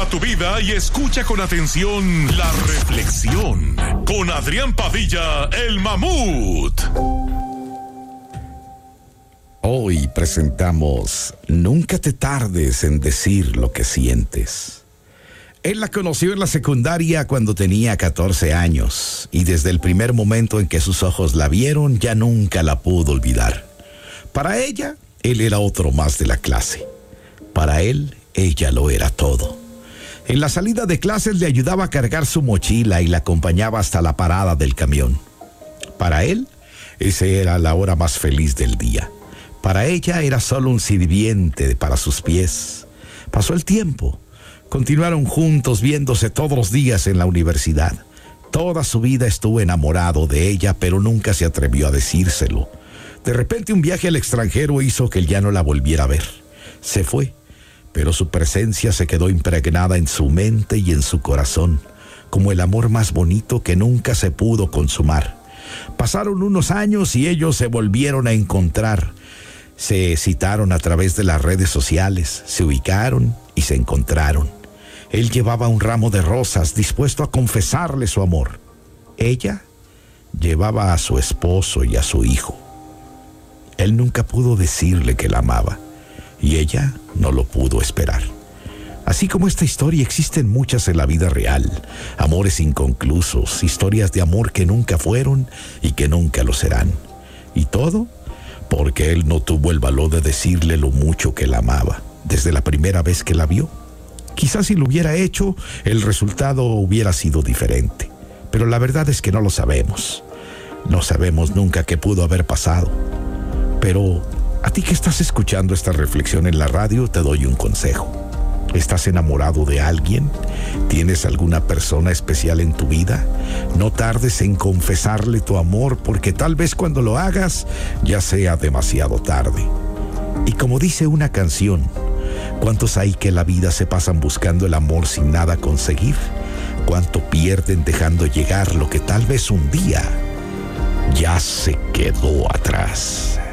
Observa tu vida y escucha con atención la reflexión con Adrián Padilla, el mamut. Hoy presentamos Nunca te tardes en decir lo que sientes. Él la conoció en la secundaria cuando tenía 14 años y desde el primer momento en que sus ojos la vieron ya nunca la pudo olvidar. Para ella, él era otro más de la clase. Para él, ella lo era todo. En la salida de clases le ayudaba a cargar su mochila y la acompañaba hasta la parada del camión. Para él, esa era la hora más feliz del día. Para ella era solo un sirviente para sus pies. Pasó el tiempo. Continuaron juntos viéndose todos los días en la universidad. Toda su vida estuvo enamorado de ella, pero nunca se atrevió a decírselo. De repente un viaje al extranjero hizo que él ya no la volviera a ver. Se fue, pero su presencia se quedó impregnada en su mente y en su corazón, como el amor más bonito que nunca se pudo consumar. Pasaron unos años y ellos se volvieron a encontrar. Se citaron a través de las redes sociales, se ubicaron y se encontraron. Él llevaba un ramo de rosas dispuesto a confesarle su amor. Ella llevaba a su esposo y a su hijo. Él nunca pudo decirle que la amaba y ella no lo pudo esperar. Así como esta historia, existen muchas en la vida real. Amores inconclusos, historias de amor que nunca fueron y que nunca lo serán. Y todo porque él no tuvo el valor de decirle lo mucho que la amaba desde la primera vez que la vio. Quizás si lo hubiera hecho, el resultado hubiera sido diferente. Pero la verdad es que no lo sabemos. No sabemos nunca qué pudo haber pasado. Pero a ti que estás escuchando esta reflexión en la radio, te doy un consejo. ¿Estás enamorado de alguien? ¿Tienes alguna persona especial en tu vida? No tardes en confesarle tu amor, porque tal vez cuando lo hagas ya sea demasiado tarde. Y como dice una canción, ¿cuántos hay que en la vida se pasan buscando el amor sin nada conseguir? ¿Cuánto pierden dejando llegar lo que tal vez un día ya se quedó atrás?